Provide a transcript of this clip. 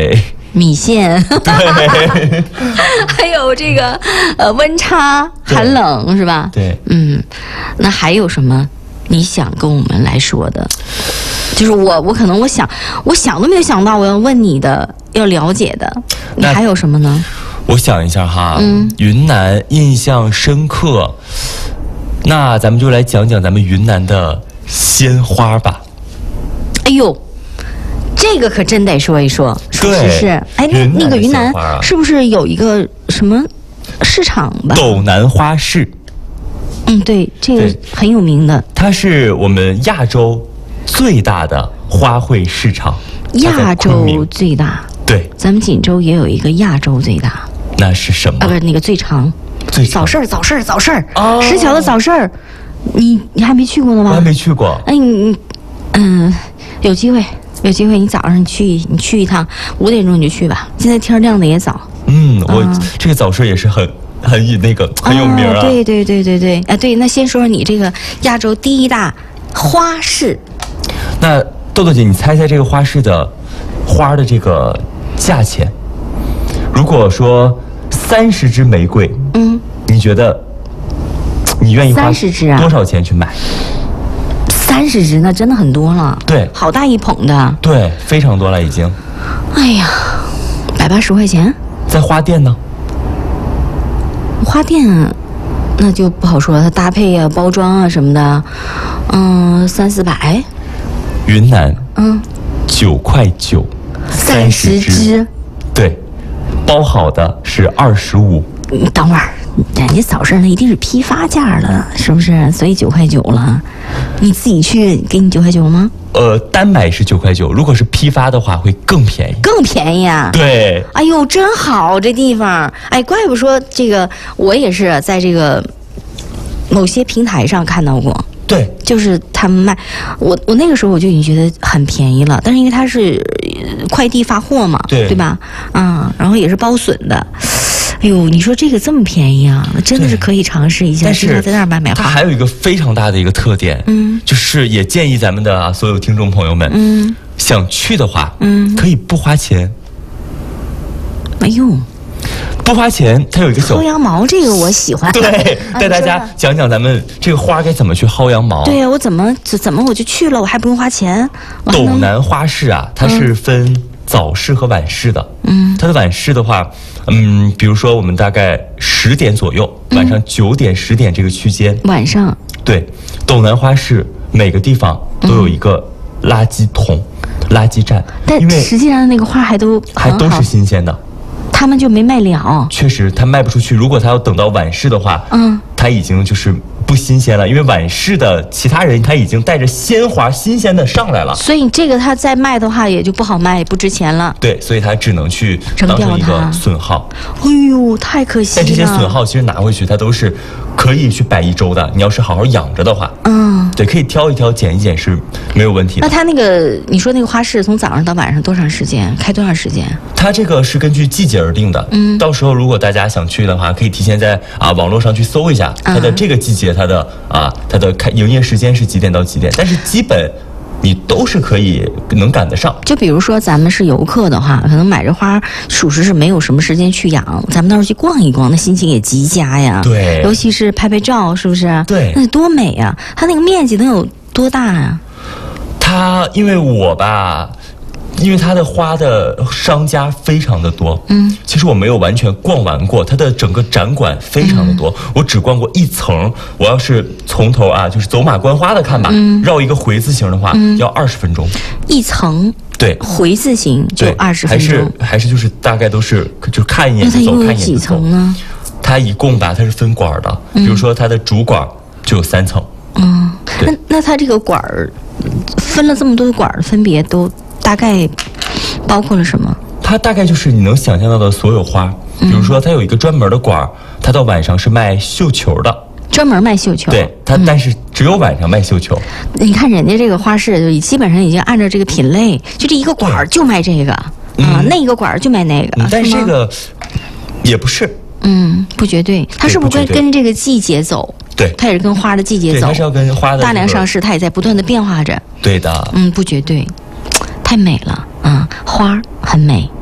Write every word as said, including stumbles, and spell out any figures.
对， 米线， 对， 还有这个呃温差、寒冷是吧？ 对， 嗯，那还有什么你想跟我们来说的？就是我，我可能我想，我想都没有想到我要问你的，要了解的，你还有什么呢？ 我想一下哈， 嗯， 云南印象深刻，那咱们就来讲讲咱们云南的鲜花吧。 哎呦，这个可真得说一说，属实是。哎，那那个云南是不是有一个什么市场吧？ 斗南花市。 嗯，对，这个很有名的。 它是我们亚洲最大的花卉市场。 亚洲最大。 对， 咱们锦州也有一个亚洲最大。 那是什么？ 啊，不是那个最长。 最长早市儿，早市儿，早市儿。 哦， 石桥的早市儿，你你还没去过呢吗？ 我还没去过。 哎，你嗯，有机会，有机会，你早上你去，你去一趟，五点钟你就去吧。现在天亮的也早。 嗯，我、啊、这个早市也是很很那个很有名啊。 哦、对对对对对，啊对，那先说说你这个亚洲第一大花市。 那豆豆姐，你猜猜这个花市的花的这个价钱？如果说三十支玫瑰，嗯，你觉得你愿意花三十支啊？ 多少钱去买？ 三十支那真的很多了。 对， 好大一捧的。 对，非常多了已经。 哎呀，百八十块钱。 在花店呢？ 花店那就不好说了，它搭配啊、包装啊什么的，嗯，三四百。 云南， 嗯， 九块九， 三十支。 对。包好的是二十五。 你等会儿，人家早市那一定是批发价了，是不是？所以九块九了。你自己去给你九块九吗？ 呃，单买是九块九，如果是批发的话会更便宜。 更便宜啊！ 对。 哎呦，真好这地方！哎，怪不说这个，我也是在这个某些平台上看到过。 对， 就是他们卖，我我那个时候我就已经觉得很便宜了，但是因为它是快递发货嘛， 对对吧？啊、嗯，然后也是包损的。哎呦，你说这个这么便宜啊，真的是可以尝试一下。 但是在那儿买买花， 它还有一个非常大的一个特点，嗯，就是也建议咱们的、啊、所有听众朋友们，嗯，想去的话，嗯，可以不花钱。 哎呦。 不花钱，它有一个小薅羊毛，这个我喜欢。 对，带大家讲讲咱们这个花该怎么去薅羊毛。 对呀、啊，我怎么怎么我就去了，我还不用花钱。 斗南花市啊，它是分早市和晚市的。嗯，它的晚市的话，嗯，比如说我们大概十点左右，晚上九点、十点这个区间。 晚上。 对，斗南花市每个地方都有一个垃圾桶、嗯、垃圾站， 但因为实际上那个花还都还都是新鲜的。 他们就没卖了， 确实，他卖不出去。如果他要等到晚市的话，嗯，他已经就是不新鲜了，因为晚市的其他人他已经带着鲜花新鲜的上来了， 所以这个他再卖的话也就不好卖，也不值钱了。 对，所以他只能去当成一个损耗。 哎呦，太可惜了！ 但这些损耗其实拿回去，它都是可以去摆一周的。你要是好好养着的话，嗯，对，可以挑一挑、剪一剪是没有问题的。 那他那个，你说那个花市从早上到晚上多长时间？开多长时间？ 它这个是根据季节而定的。嗯，到时候如果大家想去的话，可以提前在啊网络上去搜一下它的这个季节它的啊它的开营业时间是几点到几点，但是基本你都是可以能赶得上。 就比如说咱们是游客的话，可能买着花属实是没有什么时间去养，咱们到时候去逛一逛，那心情也极佳呀。 对， 尤其是拍拍照，是不是？ 对， 那多美啊！它那个面积能有多大呀？ 它因为我吧。因为它的花的商家非常的多，嗯，其实我没有完全逛完过，它的整个展馆非常的多，嗯、我只逛过一层。我要是从头啊，就是走马观花的看吧，嗯、绕一个回字形的话，嗯、要二十分钟。 一层， 对， 回字形就二十分钟， 还是还是就是大概都是就看一眼就走，看一眼就走。那它一共有几层呢？它一共吧，它是分馆的，嗯、比如说它的主馆就有三层。 嗯，那那它这个馆儿分了这么多的馆儿，分别都。大概包括了什么？ 它大概就是你能想象到的所有花，比如说它有一个专门的馆，它到晚上是卖绣球的， 专门卖绣球。 对，它、嗯、但是只有晚上卖绣球。 你看人家这个花市，就基本上已经按照这个品类，就这一个馆就卖这个啊、嗯，那一个馆就卖那个。 嗯、但是这个也不是， 嗯，不绝对，它是不是跟跟这个季节走？ 对， 它也是跟花的季节走。 它是要跟花的、这个。 大量上市，它也在不断的变化着。 对的， 嗯，不绝对。太美了啊、嗯，花很美。